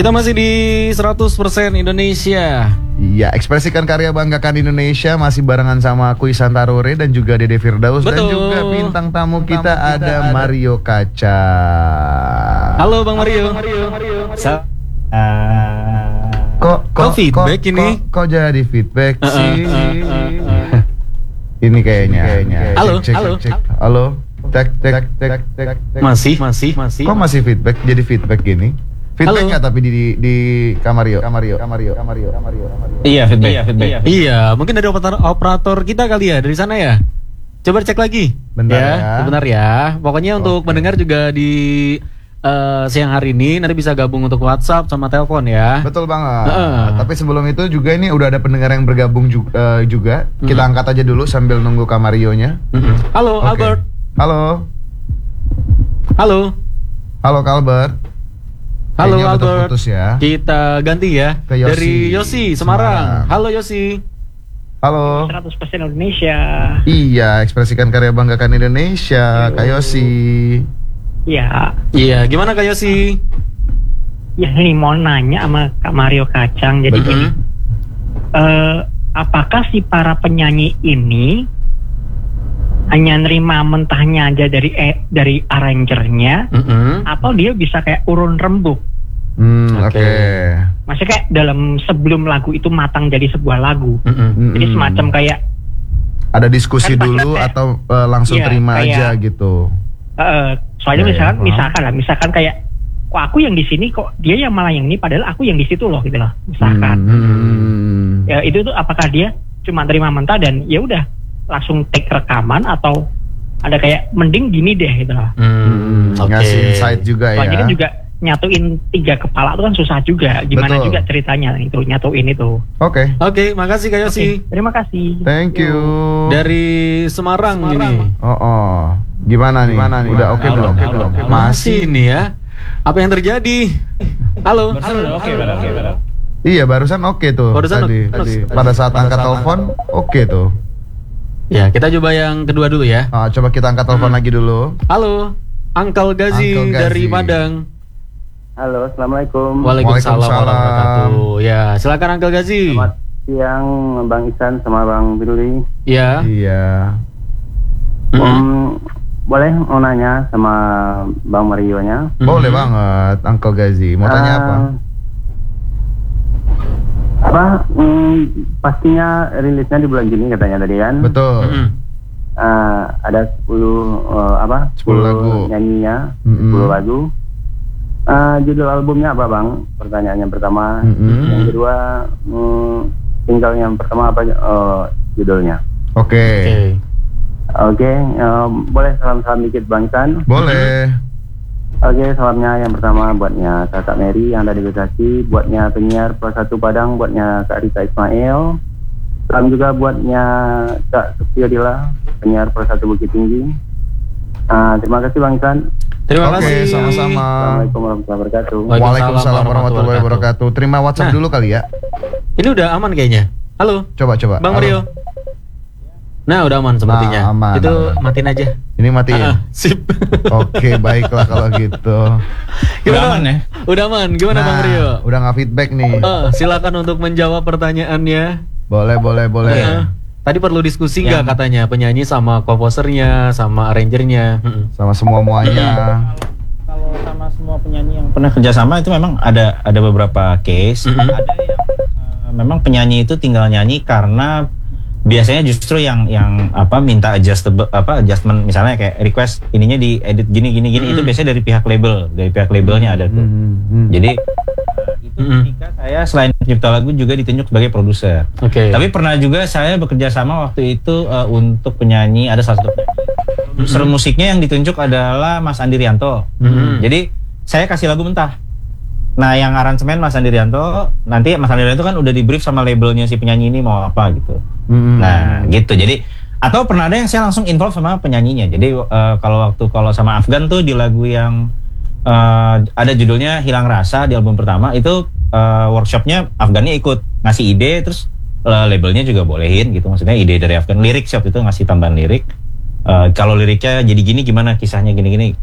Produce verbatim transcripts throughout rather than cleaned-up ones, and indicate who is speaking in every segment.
Speaker 1: Kita masih di seratus persen Indonesia.
Speaker 2: Iya, ekspresikan karya, banggakan Indonesia. Masih barengan sama aku Ihsan Tarore dan juga Dede Firdaus.
Speaker 1: Betul.
Speaker 2: Dan juga bintang tamu kita, kita ada, ada Mario Kaca.
Speaker 1: Halo Bang Mario.
Speaker 3: Halo, Bang Mario. Mario.
Speaker 1: Sa
Speaker 2: uh, kok, kok,
Speaker 1: kok feedback
Speaker 2: kok,
Speaker 1: ini?
Speaker 2: Kok, kok jadi feedback
Speaker 1: uh,
Speaker 2: sih?
Speaker 1: Uh, uh, uh, uh.
Speaker 2: Ini kayaknya. kayaknya.
Speaker 1: Halo,
Speaker 2: cek, cek,
Speaker 1: halo.
Speaker 2: Cek, cek. Halo. Tek, tek, tek, tek, tek.
Speaker 1: Masih, masih, masih.
Speaker 2: Kok masih feedback? Jadi feedback gini? Feedback nggak tapi di di, di Kamario, Kamario, Kamario, Kamario, Kamario, Kamario.
Speaker 3: Iya feedback. Iya, feedback.
Speaker 1: Iya, iya, mungkin dari operator, operator kita kali ya dari sana ya. Coba cek lagi.
Speaker 2: Bentar
Speaker 1: ya.
Speaker 2: ya.
Speaker 1: Sebentar ya. Pokoknya untuk
Speaker 2: Oke.
Speaker 1: mendengar juga di uh, siang hari ini nanti bisa gabung untuk WhatsApp sama telepon ya.
Speaker 2: Betul banget.
Speaker 1: Uh.
Speaker 2: Tapi sebelum itu juga ini udah ada pendengar yang bergabung juga. Uh, juga.
Speaker 1: Mm-hmm. Kita
Speaker 2: angkat aja dulu sambil nunggu Kamarionya.
Speaker 1: Mm-hmm. Halo,
Speaker 2: okay.
Speaker 1: Albert.
Speaker 2: Halo.
Speaker 1: Halo.
Speaker 2: Halo Albert.
Speaker 1: Halo
Speaker 2: Kayaknya udah
Speaker 1: Albert.
Speaker 2: terputus ya.
Speaker 1: Kita ganti ya.
Speaker 2: Ke Yosi.
Speaker 1: Dari Yosi Semarang.
Speaker 2: Semarang.
Speaker 1: Halo Yosi.
Speaker 2: Halo.
Speaker 4: seratus persen Indonesia.
Speaker 2: Iya, ekspresikan karya, banggakan Indonesia. Kak Yosi.
Speaker 4: Iya.
Speaker 1: Iya, gimana Kak Yosi?
Speaker 4: Ya ini mau nanya sama Kak Mario Kacang. Jadi
Speaker 1: Betul.
Speaker 4: gini, uh, apakah si para penyanyi ini hanya nerima mentahnya aja dari eh, dari arrangernya,
Speaker 1: Mm-hmm.
Speaker 4: atau dia bisa kayak urun rembuk?
Speaker 2: Hmm, oke.
Speaker 1: Oke.
Speaker 2: Okay.
Speaker 4: Maksudnya kayak dalam sebelum lagu itu matang jadi sebuah lagu.
Speaker 1: Mm-hmm.
Speaker 4: Jadi semacam kayak
Speaker 2: ada diskusi
Speaker 4: kan
Speaker 2: dulu
Speaker 4: kayak,
Speaker 2: atau uh, langsung
Speaker 4: iya,
Speaker 2: terima
Speaker 4: kayak,
Speaker 2: aja gitu.
Speaker 4: uh, soalnya
Speaker 2: Ya,
Speaker 4: misalkan
Speaker 2: ya,
Speaker 4: misalkan lah, misalkan kayak kok aku yang di sini, kok dia yang malah yang ini, padahal aku yang di situ loh gitu loh. Misalkan.
Speaker 2: Hmm.
Speaker 4: Ya itu tuh apakah dia cuma terima mentah dan ya udah langsung take rekaman, atau ada kayak mending gini deh gitu loh.
Speaker 1: Hmm, oke.
Speaker 2: Ngasih insight juga
Speaker 4: Soalnya
Speaker 2: ya.
Speaker 4: kan juga nyatuin tiga kepala itu kan susah juga. Gimana
Speaker 2: Betul.
Speaker 4: juga ceritanya itu nyatuin itu.
Speaker 2: Oke.
Speaker 1: Oke, makasih Kak Yosi.
Speaker 4: Oke, terima kasih.
Speaker 2: Thank you.
Speaker 1: Dari Semarang,
Speaker 4: Semarang.
Speaker 1: ini.
Speaker 2: Oh, oh. Gimana nih?
Speaker 3: Gimana nih?
Speaker 2: Udah oke
Speaker 3: Halo,
Speaker 2: belum?
Speaker 3: halo, halo.
Speaker 1: Masih ini ya. Apa yang terjadi? Halo.
Speaker 3: Halo, oke, benar, oke, benar.
Speaker 2: Iya, barusan oke tuh.
Speaker 1: Barusan
Speaker 2: tadi,
Speaker 1: oke.
Speaker 2: tadi.
Speaker 1: Tadi.
Speaker 2: Pada saat angkat telepon oke tuh.
Speaker 1: Ya, kita coba yang kedua dulu ya.
Speaker 2: Ah, coba kita angkat telepon
Speaker 1: Hmm.
Speaker 2: lagi dulu.
Speaker 1: Halo, Uncle Gazi,
Speaker 2: Uncle Gazi.
Speaker 1: dari Padang.
Speaker 5: Halo, assalamualaikum.
Speaker 1: Waalaikumsalam
Speaker 2: Waalaikumsalam.
Speaker 1: warahmatullahi. Ya, silakan Uncle Gazi.
Speaker 5: Selamat siang, Bang Ihsan sama Bang Firly.
Speaker 1: Ya.
Speaker 2: Iya.
Speaker 1: Mm-mm.
Speaker 5: Um, boleh mau nanya sama Bang Mario-nya?
Speaker 2: Boleh
Speaker 1: Mhm.
Speaker 2: banget, Uncle Gazi. Mau tanya
Speaker 5: Eh,
Speaker 2: apa?
Speaker 5: Apa? Hmm, pastinya rilisnya di bulan Juni katanya tadi kan?
Speaker 2: Betul.
Speaker 1: Mm-mm.
Speaker 5: Eh, ada sepuluh eh, apa?
Speaker 2: sepuluh lagu.
Speaker 5: nyanyinya,
Speaker 2: Mm-mm.
Speaker 5: sepuluh lagu. Eh, judul albumnya apa, Bang? Pertanyaannya pertama.
Speaker 2: Mm-mm.
Speaker 5: Yang kedua, hmm, single yang pertama apa eh, judulnya?
Speaker 2: Oke.
Speaker 1: Oke.
Speaker 5: Oke, eh, boleh salam-salam dikit Bang Ihsan?
Speaker 2: Boleh.
Speaker 5: Oke, salamnya yang pertama buatnya Kakak Mary yang ada di Bekasi, buatnya penyiar Pro satu Padang, buatnya Kak Rita Ismail. Salam juga buatnya Kak Supriyadila, penyiar Pro satu Bukit Tinggi. Uh, terima kasih Bang Ihsan.
Speaker 1: Terima
Speaker 2: Oke,
Speaker 1: kasih.
Speaker 2: sama-sama.
Speaker 5: Assalamualaikum warahmatullahi wabarakatuh.
Speaker 1: Waalaikumsalam
Speaker 2: Waalaikumsalam warahmatullahi wabarakatuh. Terima WhatsApp
Speaker 1: Nah.
Speaker 2: dulu kali ya.
Speaker 1: Ini udah aman kayaknya. Halo,
Speaker 2: Coba coba.
Speaker 1: Bang
Speaker 2: Halo.
Speaker 1: Mario. Nah, udah aman sepertinya.
Speaker 2: Ah, aman,
Speaker 1: Itu
Speaker 2: aman.
Speaker 1: matiin aja.
Speaker 2: Ini matiin.
Speaker 1: Ah, sip.
Speaker 2: Oke, baiklah kalau gitu.
Speaker 3: Udah aman ya?
Speaker 1: Udah aman. Gimana
Speaker 2: Nah,
Speaker 1: Bang Mario?
Speaker 2: udah nggak feedback nih.
Speaker 1: Eh, silakan untuk menjawab pertanyaannya.
Speaker 2: Boleh, boleh, boleh.
Speaker 1: Eh, Tadi perlu diskusi
Speaker 3: Yang-
Speaker 1: nggak katanya penyanyi sama komposernya sama arrangernya. Mm-mm.
Speaker 2: Sama semua muanya.
Speaker 3: Kalau sama semua penyanyi yang pernah kerjasama itu memang ada ada beberapa case.
Speaker 1: Mhm.
Speaker 3: Ada yang eh, memang penyanyi itu tinggal nyanyi karena biasanya justru yang yang apa minta adjustable apa adjustment, misalnya kayak request ininya di edit gini gini gini,
Speaker 1: Mhm.
Speaker 3: itu biasanya dari pihak label, dari pihak labelnya ada tuh.
Speaker 2: Hmm, hmm.
Speaker 3: Jadi eh, itu
Speaker 1: Mhm.
Speaker 3: ketika saya selain pencipta lagu juga ditunjuk sebagai produser.
Speaker 1: Oke.
Speaker 3: Tapi pernah juga saya bekerja sama waktu itu eh, untuk penyanyi, ada salah satu penyanyi. Produser musiknya yang ditunjuk adalah Mas Andi Rianto.
Speaker 1: Mhm.
Speaker 3: Jadi saya kasih lagu mentah. Nah, yang aransemen Mas Andi Rianto, nanti Mas Andi Rianto kan udah di brief sama labelnya si penyanyi ini mau apa gitu.
Speaker 2: Hmm.
Speaker 3: Nah, gitu. Jadi atau pernah ada yang saya langsung involve sama penyanyinya. Jadi eh, kalau waktu kalau sama Afgan tuh di lagu yang eh, ada judulnya Hilang Rasa di album pertama itu eh, workshopnya Afgannya ikut ngasih ide, terus eh, labelnya juga bolehin gitu. Maksudnya ide dari Afgan, lirik shop itu ngasih tambahan lirik. Eh, kalau liriknya jadi gini gimana kisahnya gini-gini.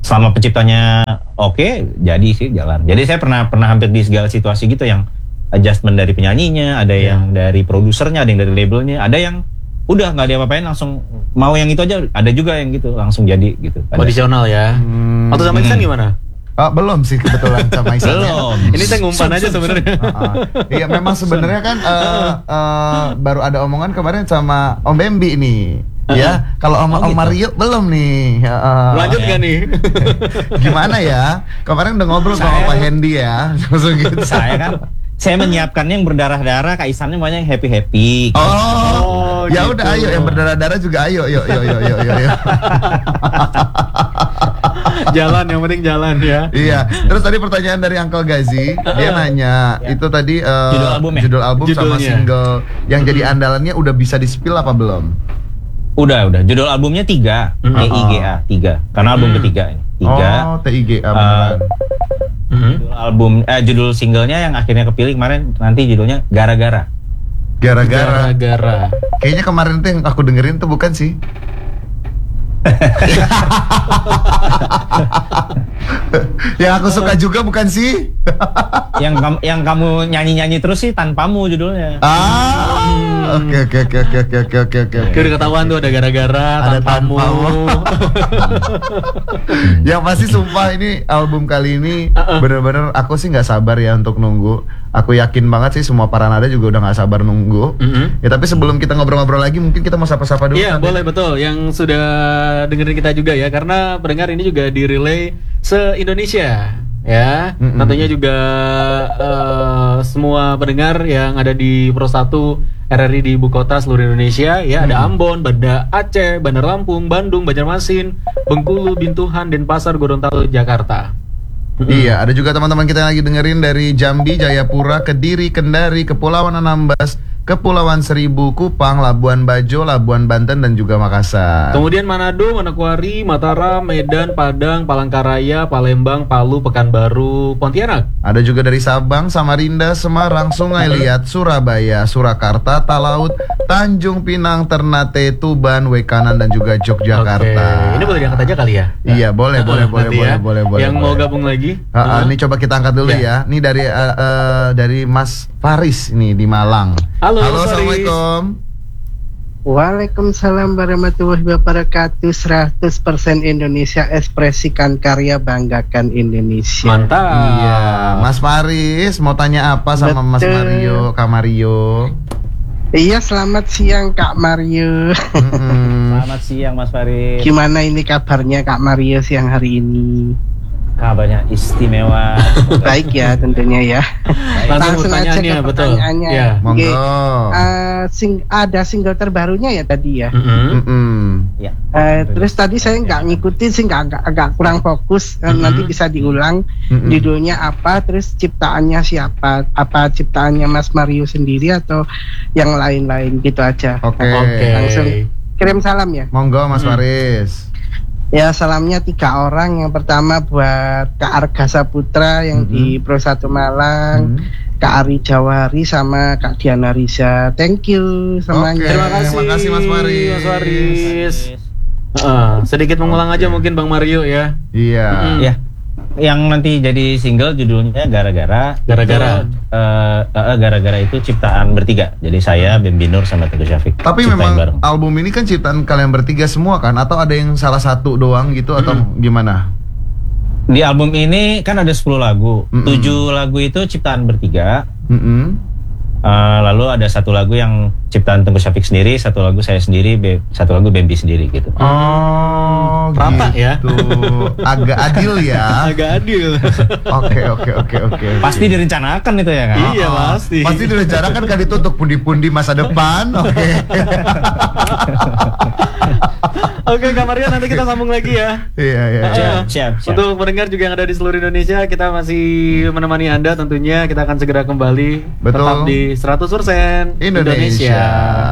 Speaker 3: selama penciptanya oke, jadi sih jalan. Jadi saya pernah pernah hampir di segala situasi gitu, yang adjustment dari penyanyinya, ada
Speaker 1: Yeah.
Speaker 3: yang dari produsernya, ada yang dari labelnya, ada yang udah nggak diapa-apain langsung mau yang itu aja, ada juga yang gitu langsung jadi gitu. Ada.
Speaker 1: Kondisional ya.
Speaker 2: Hmm.
Speaker 1: Waktu sama Iksan gimana?
Speaker 2: Ah, belum sih kebetulan sama Iksan.
Speaker 3: Belum.
Speaker 1: Ini saya ngumpan aja sebenarnya.
Speaker 2: Uh-uh. Iya memang sebenarnya kan uh, uh, baru ada omongan kemarin sama Om Bembi nih. Ya, kalau Om,
Speaker 3: Oh,
Speaker 2: Om
Speaker 3: gitu.
Speaker 2: Mario belum nih. Uh,
Speaker 1: Lanjut
Speaker 3: ya.
Speaker 1: nggak nih?
Speaker 2: Gimana ya? Kemarin udah ngobrol sama
Speaker 3: Saya-
Speaker 2: Pak Hendy ya. Langsung gitu.
Speaker 3: Saya kan saya menyiapkan yang berdarah-darah, Kak Isannya maunya yang happy-happy.
Speaker 2: Oh,
Speaker 1: Oh,
Speaker 2: ya
Speaker 1: gitu.
Speaker 2: udah ayo yang berdarah-darah juga ayo, yuk, yuk, yuk, yuk, yuk, yuk.
Speaker 1: Jalan, yang penting jalan ya.
Speaker 2: Iya. Terus tadi pertanyaan dari Uncle Gazi, dia nanya
Speaker 3: Ya.
Speaker 2: itu tadi uh,
Speaker 3: Judul album ya?
Speaker 2: judul album sama
Speaker 1: Judulnya.
Speaker 2: single yang jadi andalannya udah bisa di-spill apa belum?
Speaker 3: Udah, udah. Judul albumnya tiga,
Speaker 1: Hmm.
Speaker 3: T I G A, tiga. Karena album
Speaker 1: Hmm.
Speaker 3: ketiga ini. Tiga.
Speaker 2: Oh, T I G A beneran.
Speaker 1: Mhm.
Speaker 3: Judul album, eh judul singlenya yang akhirnya kepilih kemarin nanti judulnya Gara-gara.
Speaker 2: Gara-gara.
Speaker 1: Gara-gara.
Speaker 2: Kayaknya kemarin tuh yang aku dengerin tuh bukan sih? Yang aku suka juga bukan sih?
Speaker 3: yang kamu yang kamu nyanyi-nyanyi terus sih Tanpamu judulnya.
Speaker 2: Ah, oke oke oke oke oke oke oke oke.
Speaker 1: Kayak udah ketahuan tuh ada gara-gara,
Speaker 2: Ada
Speaker 1: tanpamu.
Speaker 2: tanpamu. Yang pasti sumpah ini album kali ini
Speaker 1: Uh-uh.
Speaker 2: bener-bener aku sih nggak sabar ya untuk nunggu. Aku yakin banget sih semua para nada juga udah nggak sabar nunggu.
Speaker 1: Mhm.
Speaker 2: Ya tapi sebelum kita ngobrol-ngobrol lagi mungkin kita mau sapa-sapa dulu.
Speaker 1: Iya
Speaker 2: kan,
Speaker 1: boleh
Speaker 2: ya?
Speaker 1: betul, yang sudah dengerin kita juga ya, karena pendengar ini juga di-relay se-Indonesia ya.
Speaker 2: Mm-mm.
Speaker 1: Tentunya juga eh, semua pendengar yang ada di Pro satu R R I di ibu kota seluruh Indonesia ya, ada Ambon, Banda Aceh, Bandar Lampung, Bandung, Banjarmasin, Bengkulu, Bintuhan, Denpasar, Gorontalo, Jakarta.
Speaker 2: Iya, ada juga teman-teman kita yang lagi dengerin dari Jambi, Jayapura, Kediri, Kendari, Kepulauan Anambas, Kepulauan Seribu, Kupang, Labuan Bajo, Labuan Banten, dan juga Makassar.
Speaker 1: Kemudian Manado, Manokwari, Mataram, Medan, Padang, Palangkaraya, Palembang, Palu, Pekanbaru, Pontianak.
Speaker 2: Ada juga dari Sabang, Samarinda, Semarang, Sungai Liat, Surabaya, Surakarta, Talaut, Tanjung Pinang, Ternate, Tuban, Wekanan, dan juga Yogyakarta.
Speaker 1: Oke, ini boleh diangkat aja kali ya?
Speaker 2: Iya, boleh, boleh, boleh,
Speaker 1: Nanti
Speaker 2: boleh,
Speaker 1: ya.
Speaker 2: boleh, boleh.
Speaker 1: Yang mau
Speaker 2: boleh.
Speaker 1: gabung lagi?
Speaker 2: Ah, ah, ini coba kita angkat dulu
Speaker 1: Ya.
Speaker 2: ya. Ini dari eh, eh, dari Mas Faris ini di Malang.
Speaker 1: Halo, Mas Faris.
Speaker 2: Assalamualaikum.
Speaker 6: Waalaikumsalam warahmatullahi wabarakatuh. seratus persen Indonesia, ekspresikan karya, banggakan Indonesia.
Speaker 1: Mantap.
Speaker 2: Iya, Mas Faris mau tanya apa sama Mas
Speaker 6: Betul.
Speaker 2: Mario, Kak Mario?
Speaker 6: Iya, selamat siang Kak Mario.
Speaker 2: Mm-mm.
Speaker 3: Selamat siang Mas Farid.
Speaker 6: Gimana ini kabarnya Kak Mario siang hari ini?
Speaker 3: Kabarnya istimewa.
Speaker 6: Baik ya tentunya ya.
Speaker 1: Langsung
Speaker 6: aja
Speaker 1: pertanyaannya,
Speaker 6: ke
Speaker 1: betul.
Speaker 6: pertanyaannya.
Speaker 1: Ya.
Speaker 2: Monggo.
Speaker 6: Oke. Eh, sing- ada single terbarunya ya tadi ya.
Speaker 1: Mm-mm.
Speaker 2: Mm-mm.
Speaker 3: Ya.
Speaker 6: Eh, terus tadi saya nggak ngikutin sih, nggak agak, agak kurang fokus. Eh,
Speaker 1: Mhm.
Speaker 6: Nanti bisa diulang.
Speaker 2: Mm-mm.
Speaker 6: Judulnya apa? Terus ciptaannya siapa? Apa ciptaannya Mas Mario sendiri atau yang lain-lain gitu aja?
Speaker 2: Oke.
Speaker 1: Oke.
Speaker 6: Langsung kirim salam ya.
Speaker 2: Monggo Mas
Speaker 1: Hmm.
Speaker 2: Faris.
Speaker 6: Ya, salamnya tiga orang. Yang pertama buat Kak Arga Saputra yang
Speaker 2: Mhm.
Speaker 6: di Pro satu Malang,
Speaker 2: Hmm.
Speaker 6: Kak Ari Jawari sama Kak Diana Riza. Thank you semuanya.
Speaker 2: Oke.
Speaker 1: Terima kasih.
Speaker 2: Terima kasih, Mas Faris.
Speaker 1: Mas Faris. Heeh, sedikit mengulang aja mungkin Bang Mario ya.
Speaker 2: Iya.
Speaker 1: Mm-mm.
Speaker 3: Ya. Yang nanti jadi single judulnya Gara-gara.
Speaker 1: Gara-gara.
Speaker 3: Itu, eh, eh, gara-gara itu ciptaan bertiga. Jadi saya, Bembi Nur sama Teguh Syafiq.
Speaker 2: Tapi
Speaker 3: Ciptain
Speaker 2: memang
Speaker 3: bareng.
Speaker 2: album ini kan ciptaan kalian bertiga semua kan? Atau ada yang salah satu doang gitu atau gimana?
Speaker 3: Di album ini kan ada sepuluh lagu.
Speaker 2: Mm-mm.
Speaker 3: tujuh lagu itu ciptaan bertiga.
Speaker 2: Mm-mm.
Speaker 3: Eh, lalu ada satu lagu yang ciptaan Teguh Syafiq sendiri, satu lagu saya sendiri, Be- satu lagu Bembi sendiri gitu.
Speaker 2: Oh,
Speaker 1: Rata ya?
Speaker 2: gitu. Agak adil ya.
Speaker 1: Agak adil.
Speaker 2: Oke, oke, oke, oke.
Speaker 3: Pasti direncanakan itu ya kan?
Speaker 1: Iya,
Speaker 2: Oh,
Speaker 1: pasti.
Speaker 2: Pasti direncanakan kan itu untuk pundi-pundi masa depan. Oke.
Speaker 1: Oke, Kak Mario, nanti kita sambung lagi ya.
Speaker 2: Iya, iya.
Speaker 1: Ah,
Speaker 3: Siap, siap, siap.
Speaker 1: Untuk pendengar juga yang ada di seluruh Indonesia, kita masih menemani Anda tentunya. Kita akan segera kembali
Speaker 2: Betul.
Speaker 1: tetap di seratus persen
Speaker 2: Indonesia.